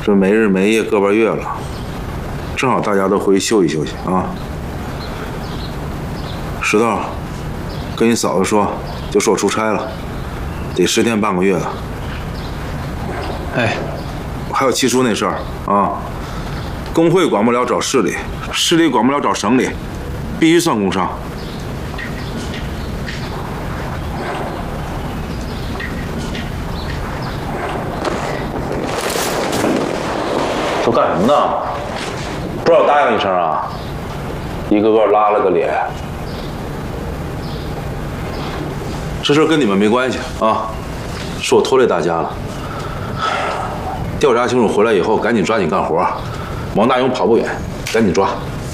这没日没夜个把月了，正好大家都回去休息休息啊。石头，跟你嫂子说，就说我出差了，得10天半个月了。 哎， 还有七叔那事儿啊，工会管不了找市里，市里管不了找省里，必须算工伤。都干什么呢？不知道答应一声啊？一个个拉了个脸。这事跟你们没关系啊，是我拖累大家了。调查清楚回来以后，赶紧抓紧干活。王大勇跑不远，赶紧抓。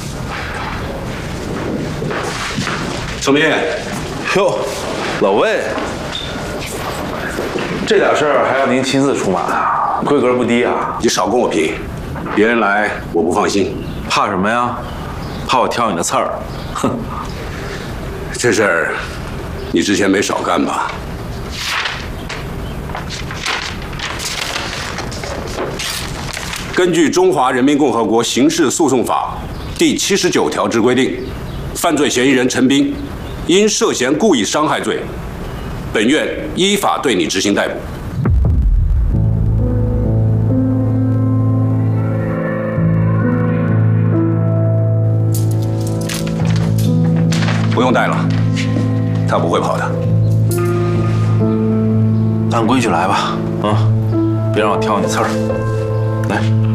程斌， 哟，老魏，这点事儿还要您亲自出马啊？规格不低啊！ 你少跟我拼，别人来我不放心。 怕什么呀？怕我挑你的刺儿？哼！ 这事儿你之前没少干吧？根据《中华人民共和国刑事诉讼法》第79条之规定，犯罪嫌疑人陈斌因涉嫌故意伤害罪，本院依法对你执行逮捕。不用带了，他不会跑的。 按规矩来吧，啊，别让我挑你刺儿。来。